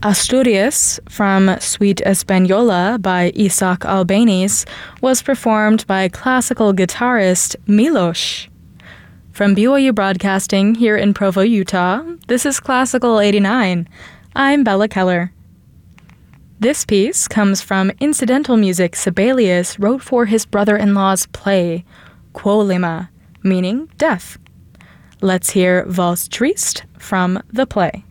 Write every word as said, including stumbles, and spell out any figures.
Asturias from Suite Española by Isaac Albéniz was performed by classical guitarist Milos. From B Y U Broadcasting here in Provo, Utah, this is Classical eighty-nine. I'm Bella Keller. This piece comes from incidental music Sibelius wrote for his brother-in-law's play, Quolima, meaning death. Let's hear Valse Triste from the play.